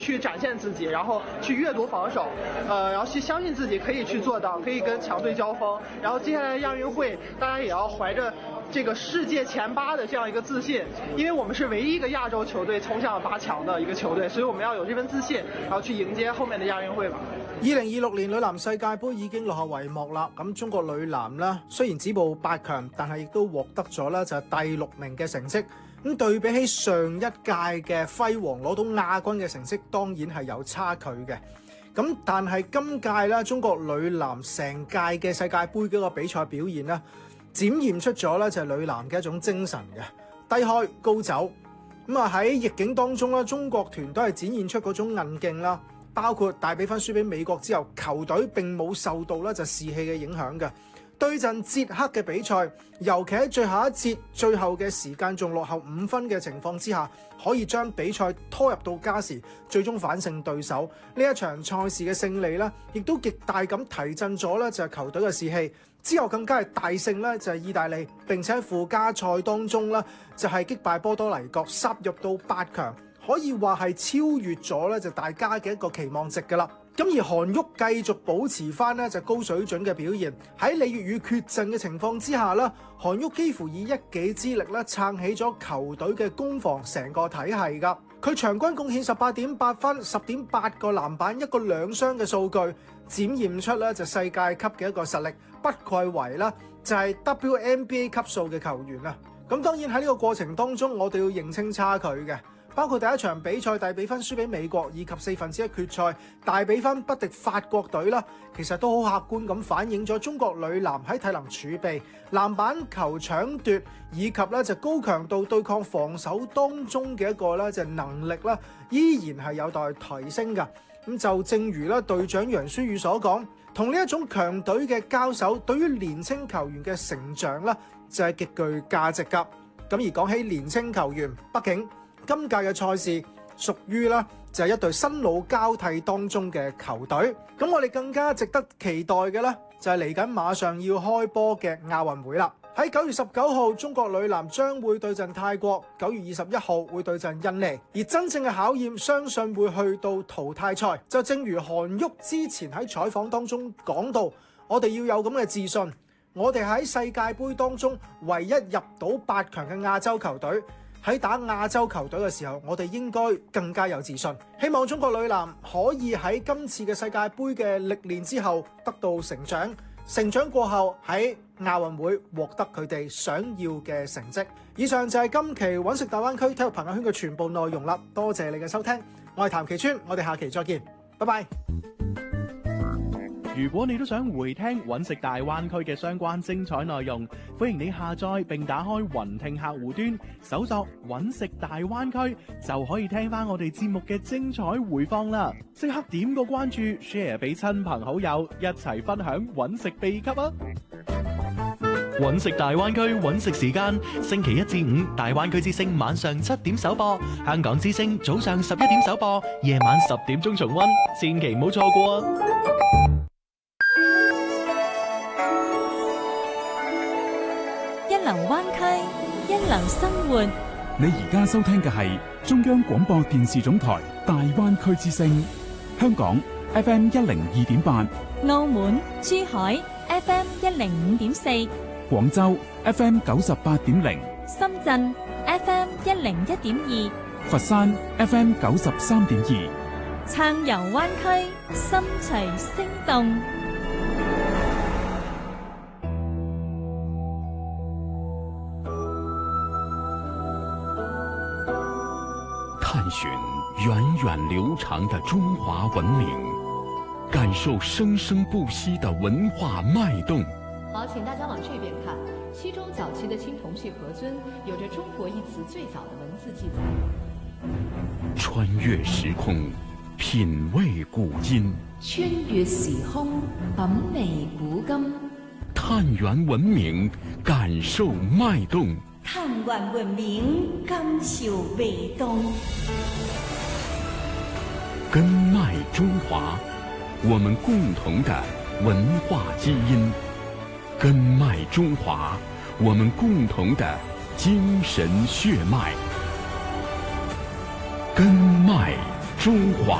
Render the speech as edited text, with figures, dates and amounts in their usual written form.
去展现自己，然后去阅读防守，然后去相信自己可以去做到，可以跟强队交锋。然后接下来的亚运会，大家也要怀着这个世界前8的这样一个自信，因为我们是唯一一个亚洲球队冲向8强的一个球队，所以我们要有這份自信，然後去迎接後面的亞運會吧。 2026年女籃世界盃已經落下帷幕啦，咁中國女籃呢，雖然止步8強，但係亦都獲得咗咧就係第6名嘅成績。咁對比起上一屆嘅輝煌攞到亞軍嘅成績，當然係有差距嘅。咁但係今屆咧，中國女籃成屆嘅世界盃嗰個比賽表現咧，展現出咗咧就係女籃嘅一種精神嘅，低開高走。咁啊喺逆境當中咧，中國團都係展現出嗰種韌勁啦，包括大比分輸俾美國之後，球隊並冇受到咧就士氣嘅影響嘅。對陣捷克嘅比賽，尤其喺最後一節最後嘅時間仲落後5分嘅情況之下，可以將比賽拖入到加時，最終反勝對手。呢一場賽事嘅勝利咧，亦都極大咁提振咗咧就係球隊嘅士氣。之後更加係大勝咧就係意大利，並且喺附加賽當中咧就係擊敗波多黎各，殺入到8強，可以話係超越咗咧就大家嘅一個期望值㗎啦。咁而韓旭繼續保持翻呢就高水準嘅表現，喺李月宇缺陣嘅情況之下啦，韓旭幾乎以一己之力咧撐起咗球隊嘅攻防成個體系㗎。佢場均貢獻18.8分、10.8個籃板、1個2雙嘅數據，展現出咧就世界級嘅一個實力，不愧為啦就係 WNBA 級數嘅球員啊！咁當然喺呢個過程當中，我哋要認清差距嘅。包括第一場比賽大比分輸俾美國，以及1/4決賽大比分不敵法國隊啦，其實都好客觀咁反映咗中國女籃喺體能儲備、籃板球搶奪以及咧就高強度對抗防守當中嘅一個咧就能力啦，依然係有待提升㗎。咁就正如咧隊長楊舒宇所講，同呢一種強隊嘅交手，對於年輕球員嘅成長咧就係極具價值㗎。咁而講起年輕球員，畢竟今屆嘅賽事屬於啦就係一隊新老交替當中嘅球隊，咁我哋更加值得期待嘅咧就係嚟緊馬上要開波嘅亞運會啦。喺9月19號，中國女籃將會對陣泰國；9月21號會對陣印尼。而真正嘅考驗，相信會去到淘汰賽。就正如韓旭之前喺採訪當中講到，我哋要有咁嘅自信，我哋喺世界盃當中唯一入到8強嘅亞洲球隊。喺打亞洲球隊嘅時候，我哋應該更加有自信。希望中國女籃可以喺今次嘅世界盃嘅歷練之後得到成長，成長過後喺亞運會獲得佢哋想要嘅成績。以上就係今期揾食大灣區體育朋友圈嘅全部內容啦，多謝你嘅收聽，我係譚其川，我哋下期再見，拜拜。 如果你都想回聽揾食大灣區嘅相關精彩內容，歡迎你下載並打開雲聽客戶端，搜索揾食大灣區，就可以聽翻我哋節目嘅精彩回放啦！即刻點個關注 ，share 俾親朋好友，一齊分享揾食秘笈啊！ 揾食大灣區揾食時間，星期1至5大灣區之聲晚上7點首播，香港之聲早上11點首播，夜晚10點鐘重溫，千祈唔好錯過啊！ 一流灣區，一流生活。 你而家收聽嘅係中央廣播電視總台大灣區之聲，香港 FM 102.8， 澳門、珠海 FM 105.4， 廣州 FM 98.0， 深圳 FM 101.2， 佛山 FM 93.2。 暢遊灣區，心隨聲動。 探尋源遠流長的中華文明，感受生生不息的文化脈動。 好，請大家往這邊看，西周早期的青銅器盒尊有着中國一詞最早的文字記載。 穿越時空，品味古今。 穿越時空，品味古今。 探源文明，感受脈動。 探源文明，感受脈動。 根脈中華，我們共同的文化基因。根脈中華，我們共同的精神血脈。根脈中华。